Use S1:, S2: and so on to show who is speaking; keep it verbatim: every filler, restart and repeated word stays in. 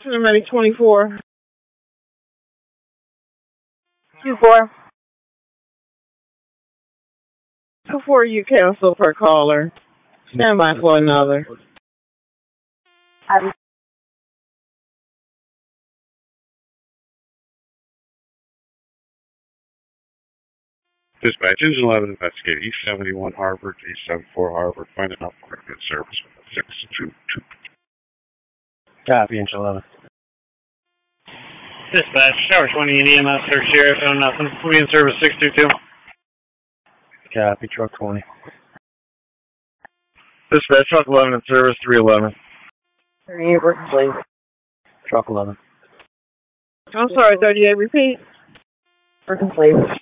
S1: Cinematic twenty-four.
S2: two four.
S1: two four you cancel per caller. Stand by for another.
S2: Um,
S3: Dispatch, Engine eleven, investigate East seventy-one Harvard, East seventy-four Harvard, find enough equipment service with six two two.
S4: Copy, Engine eleven.
S5: Dispatch, Tower twenty in E M S, search area, found nothing. We in service six two two.
S4: Copy, truck twenty.
S3: Dispatch, truck eleven in service three eleven.
S2: thirty-eight working slave.
S4: Truck eleven.
S1: I'm sorry, thirty-eight, repeat.
S2: Working slave.